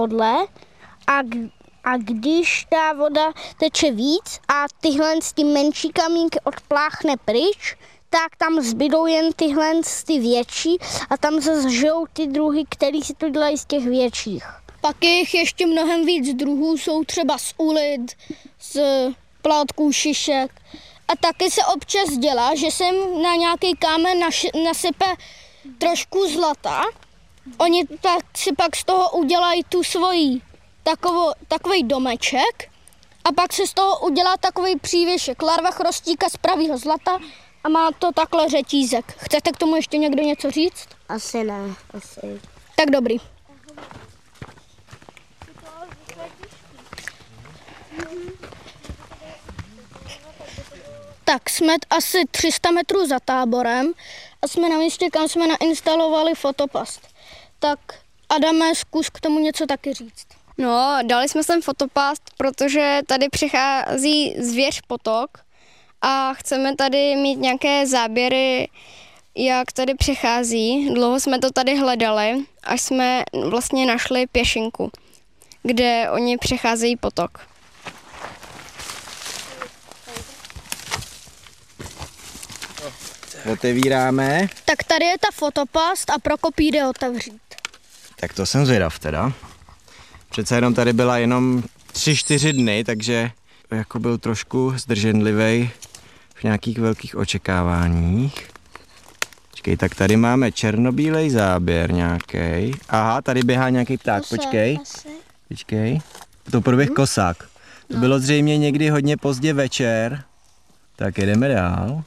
a když ta voda teče víc a tyhle ty menší kamínky odpláchne pryč, tak tam zbydou jen tyhle ty větší a tam zase žijou ty druhy, které si to dělají z těch větších. Pak je jich ještě mnohem víc druhů, jsou třeba z ulit, z plátků, šišek. A taky se občas dělá, že se na nějaký kámen nasype trošku zlata. Oni si pak z toho udělají tu svoji takový domeček a pak se z toho udělá takový přívěšek. Larva chrostíka z pravýho zlata a má to takhle řetízek. Chcete k tomu ještě někdo něco říct? Asi ne, Tak dobrý. Tak jsme asi 300 metrů za táborem a jsme na místě, kam jsme nainstalovali fotopast. Tak Adame, zkus k tomu něco taky říct. No, dali jsme sem fotopast, protože tady přichází zvěř potok a chceme tady mít nějaké záběry, jak tady přichází. Dlouho jsme to tady hledali, až jsme vlastně našli pěšinku, kde oni přecházejí potok. Otevíráme. Tak tady je ta fotopast a Prokop jde otevřít. Tak to jsem zvědav teda. Přece jenom tady byla jenom 3-4 dny, takže jako byl trošku zdrženlivý v nějakých velkých očekáváních. Počkej, tak tady máme černobílej záběr nějaký. Aha, tady běhá nějaký pták, počkej. Počkej. To proběh kosák. To bylo zřejmě někdy hodně pozdě večer. Tak jedeme dál.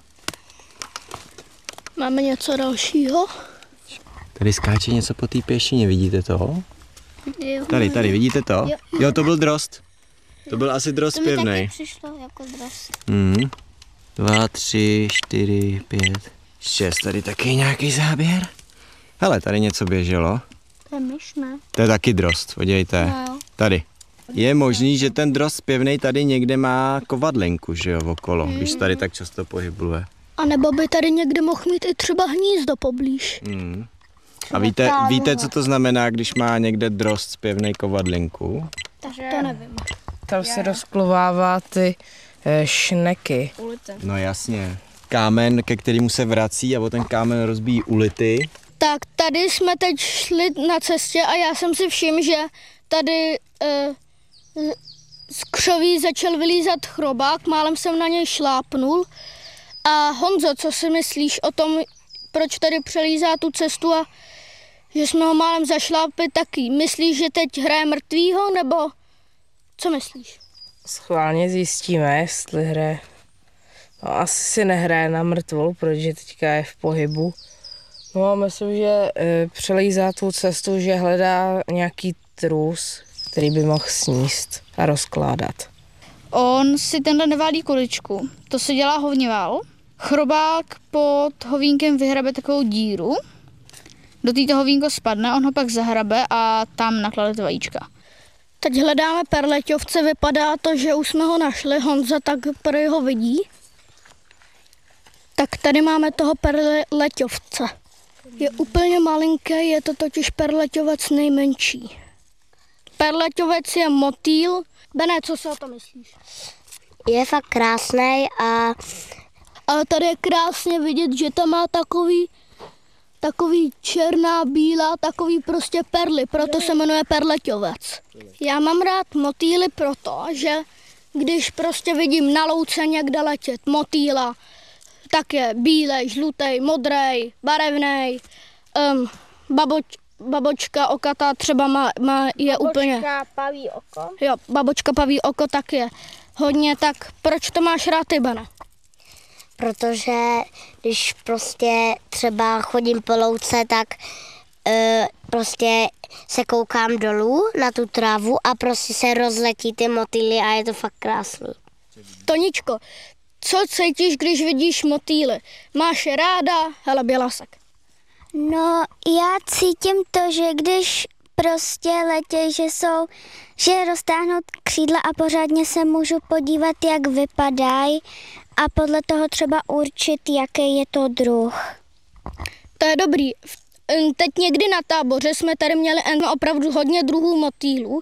Máme něco dalšího? Tady skáče něco po té pěšině, vidíte to? Tady, vidíte to? Jo, to byl drost. To byl asi drost zpěvnej. To mi taky přišlo jako drost. 2, 3, 4, 5, 6. Tady taky nějaký záběr. Hele, tady něco běželo. To je myš, ne? To je taky drost, podívejte. No. Tady. Je možný, že ten drost zpěvnej tady někde má kovadlinku, že jo, okolo, když se tady tak často pohybuje. A nebo by tady někde mohl mít i třeba hnízdo poblíž. A víte, co to znamená, když má někde drost zpěvnej kovadlinku? To nevím. Tam se rozplovává ty šneky. No jasně. Kámen, ke kterému se vrací a o ten kámen rozbíjí ulity. Tak tady jsme teď šli na cestě a já jsem si všiml, že tady z křoví začal vylízat chrobák, málem jsem na něj šlápnul. A Honzo, co si myslíš o tom, proč tady přelízá tu cestu a že jsme ho málem zašlápli taky? Myslíš, že teď hraje mrtvýho, nebo co myslíš? Schválně zjistíme, jestli hraje. No, asi si nehraje na mrtvou, protože teďka je v pohybu. No a myslím, že přelízá tu cestu, že hledá nějaký trus, který by mohl sníst a rozkládat. On si tenhle neválí kuličku, to se dělá hovnival. Chrobák pod hovínkem vyhrabe takovou díru, do této hovínko spadne, on ho pak zahrabe a tam naklade vajíčka. Teď hledáme perleťovce, vypadá to, že už jsme ho našli, Honza tak prý ho vidí. Tak tady máme toho perleťovce. Je úplně malinký, je to totiž perleťovec nejmenší. Perleťovec je motýl. Bene, co si o to myslíš? Je fakt krásnej Ale tady je krásně vidět, že tam má takový černá, bílá, takový prostě perly, proto se jmenuje perleťovec. Já mám rád motýly proto, že když prostě vidím na louce někde letět motýla, tak je bílej, žlutej, modrej, barevnej, babočka okatá třeba je úplně... Babočka paví oko. Jo, babočka paví oko tak je hodně, tak proč to máš rád ty, Bene? Protože když prostě třeba chodím po louce, tak prostě se koukám dolů na tu trávu a prostě se rozletí ty motýly a je to fakt krásný. Toničko, co cítíš, když vidíš motýly? Máš je ráda? Hele, Bělasek. No, já cítím to, že když prostě letějí, že roztáhnou křídla a pořádně se můžu podívat, jak vypadají a podle toho třeba určit, jaký je to druh. To je dobrý. teď někdy na táboře jsme tady měli opravdu hodně druhů motýlů